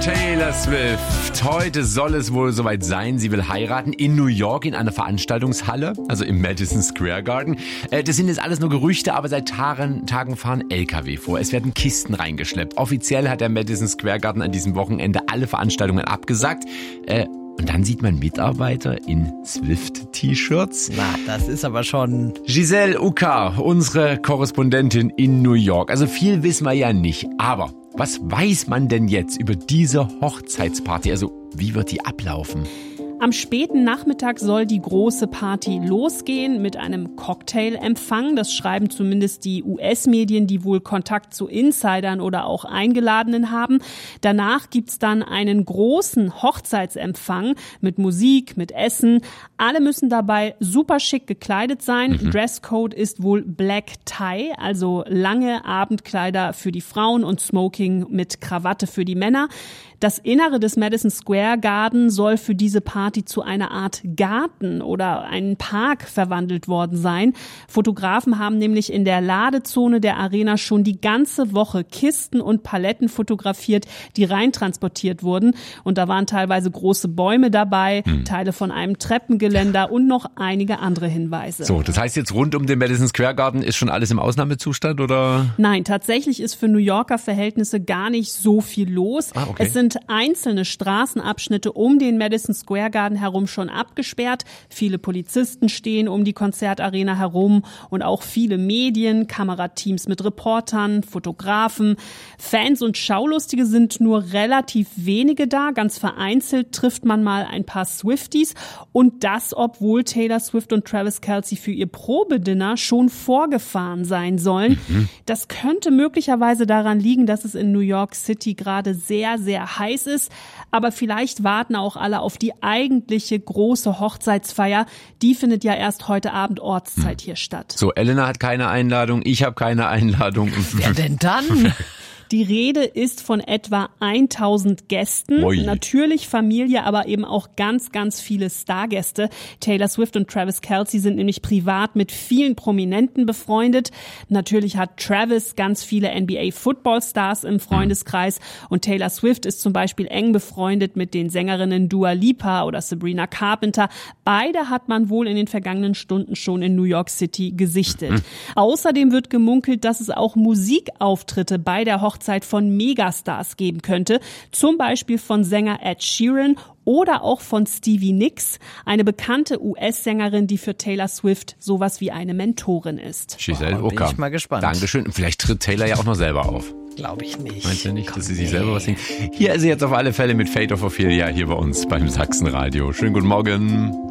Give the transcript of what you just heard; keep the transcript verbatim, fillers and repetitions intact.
Taylor Swift. Heute soll es wohl soweit sein. Sie will heiraten in New York in einer Veranstaltungshalle, also im Madison Square Garden. Äh, das sind jetzt alles nur Gerüchte, aber seit Tagen, Tagen fahren L K W vor. Es werden Kisten reingeschleppt. Offiziell hat der Madison Square Garden an diesem Wochenende alle Veranstaltungen abgesagt. Äh, Und dann sieht man Mitarbeiter in Swift-T-Shirts. Na, das ist aber schon... Giselle Uka, unsere Korrespondentin in New York. Also viel wissen wir ja nicht. Aber was weiß man denn jetzt über diese Hochzeitsparty? Also wie wird die ablaufen? Am späten Nachmittag soll die große Party losgehen mit einem Cocktailempfang. Das schreiben zumindest die U S-Medien, die wohl Kontakt zu Insidern oder auch Eingeladenen haben. Danach gibt's dann einen großen Hochzeitsempfang mit Musik, mit Essen. Alle müssen dabei super schick gekleidet sein. Mhm. Dresscode ist wohl Black Tie, also lange Abendkleider für die Frauen und Smoking mit Krawatte für die Männer. Das Innere des Madison Square Garden soll für diese Party zu einer Art Garten oder einen Park verwandelt worden sein. Fotografen haben nämlich in der Ladezone der Arena schon die ganze Woche Kisten und Paletten fotografiert, die reintransportiert wurden. Und da waren teilweise große Bäume dabei, hm. Teile von einem Treppengeländer und noch einige andere Hinweise. So, das heißt jetzt rund um den Madison Square Garden ist schon alles im Ausnahmezustand, oder? Nein, tatsächlich ist für New Yorker Verhältnisse gar nicht so viel los. Ah, okay. Es sind einzelne Straßenabschnitte um den Madison Square Garden herum schon abgesperrt. Viele Polizisten stehen um die Konzertarena herum und auch viele Medien, Kamerateams mit Reportern, Fotografen. Fans und Schaulustige sind nur relativ wenige da. Ganz vereinzelt trifft man mal ein paar Swifties. Und das, obwohl Taylor Swift und Travis Kelce für ihr Probedinner schon vorgefahren sein sollen. Mhm. Das könnte möglicherweise daran liegen, dass es in New York City gerade sehr, sehr heiß ist. Aber vielleicht warten auch alle auf die eigentliche große Hochzeitsfeier. Die findet ja erst heute Abend Ortszeit hier statt. So, Elena hat keine Einladung, ich habe keine Einladung. Wer denn dann? Die Rede ist von etwa tausend Gästen, Oi. Natürlich Familie, aber eben auch ganz, ganz viele Stargäste. Taylor Swift und Travis Kelce sind nämlich privat mit vielen Prominenten befreundet. Natürlich hat Travis ganz viele N B A-Football-Stars im Freundeskreis und Taylor Swift ist zum Beispiel eng befreundet mit den Sängerinnen Dua Lipa oder Sabrina Carpenter. Beide hat man wohl in den vergangenen Stunden schon in New York City gesichtet. Mhm. Außerdem wird gemunkelt, dass es auch Musikauftritte bei der Hochzeit von Megastars geben könnte, zum Beispiel von Sänger Ed Sheeran oder auch von Stevie Nicks, eine bekannte U S-Sängerin, die für Taylor Swift sowas wie eine Mentorin ist. Giselle Bin Uka. ich mal gespannt. Dankeschön. Und vielleicht tritt Taylor ja auch noch selber auf. Glaube ich nicht. Meinst du nicht, Komm, dass sie sich nee. selber was singt? Hier ist sie jetzt auf alle Fälle mit Fate of Ophelia hier bei uns beim Sachsenradio. Schönen guten Morgen.